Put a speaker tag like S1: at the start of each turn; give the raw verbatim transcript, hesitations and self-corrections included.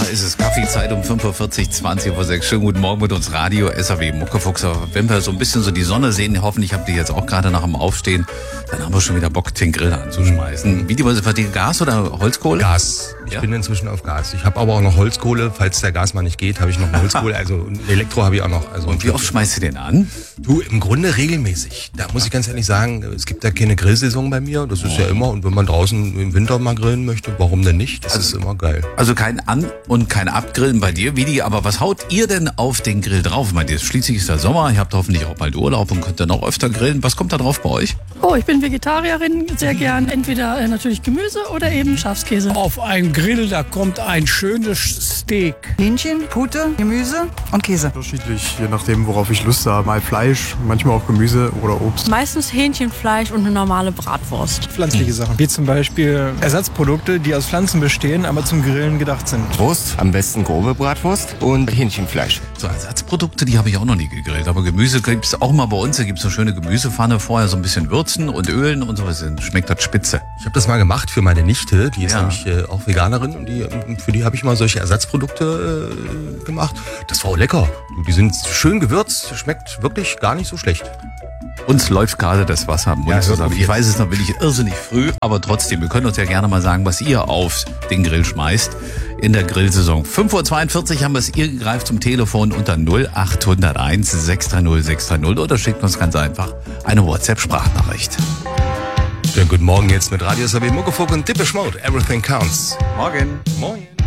S1: ist es Kaffeezeit um fünf Uhr vierzig, zwanzig vor sechs. Schönen guten Morgen mit uns Radio S A W Muckefuchser. Wenn wir so ein bisschen so die Sonne sehen, hoffentlich habt ihr jetzt auch gerade nach dem Aufstehen, dann haben wir schon wieder Bock, den Grill anzuschmeißen. Wie die Weise verdienen, Gas oder Holzkohle?
S2: Gas. Ich ja? bin inzwischen auf Gas. Ich habe aber auch noch Holzkohle. Falls der Gas mal nicht geht, habe ich noch Holzkohle. Also Elektro habe ich auch noch. Also
S1: und wie oft schmeißt du den an?
S2: Du, im Grunde regelmäßig. Da muss ich ganz ehrlich sagen, es gibt da keine Grillsaison bei mir. Das ist oh. ja immer. Und wenn man draußen im Winter mal grillen möchte, warum denn nicht? Das also, ist immer geil.
S1: Also kein An- und kein Abgrillen bei dir, Vidi. Aber was haut ihr denn auf den Grill drauf? Ich meine, jetzt schließlich ist der Sommer. Ihr habt hoffentlich auch bald Urlaub und könnt dann auch öfter grillen. Was kommt da drauf bei euch?
S3: Oh, ich bin Vegetarierin. Sehr gern entweder äh, natürlich Gemüse oder eben Schafskäse.
S4: Auf einen Grill, da kommt ein schönes Steak.
S5: Hähnchen, Pute, Gemüse und Käse.
S6: Unterschiedlich, je nachdem, worauf ich Lust habe. Mal Fleisch, manchmal auch Gemüse oder Obst.
S7: Meistens Hähnchenfleisch und eine normale Bratwurst.
S8: Pflanzliche Sachen, wie zum Beispiel Ersatzprodukte, die aus Pflanzen bestehen, aber zum Grillen gedacht sind.
S9: Wurst, am besten grobe Bratwurst und Hähnchenfleisch.
S1: So Ersatzprodukte, die habe ich auch noch nie gegrillt. Aber Gemüse gibt es auch mal bei uns. Da gibt es so schöne Gemüsepfanne. Vorher so ein bisschen würzen und ölen und sowas. Schmeckt das spitze.
S2: Ich habe das mal gemacht für meine Nichte. Die ist
S1: ja.
S2: nämlich äh, auch Veganerin. Und die, für die habe ich mal solche Ersatzprodukte äh, gemacht. Das war auch lecker. Die sind schön gewürzt. Schmeckt wirklich gar nicht so schlecht.
S1: Uns läuft gerade das Wasser am Mund
S2: ja,
S1: zusammen. Ich weiß es noch wirklich irrsinnig früh, aber trotzdem, wir können uns ja gerne mal sagen, was ihr auf den Grill schmeißt in der Grillsaison. fünf Uhr zweiundvierzig haben wir es, ihr greift zum Telefon unter null acht null eins sechs drei null sechs drei null oder schickt uns ganz einfach eine WhatsApp-Sprachnachricht.
S2: Ja, guten Morgen jetzt mit Radio S A W Muckefuck und Depeche Mode. Everything counts.
S1: Morgen.
S2: Morgen.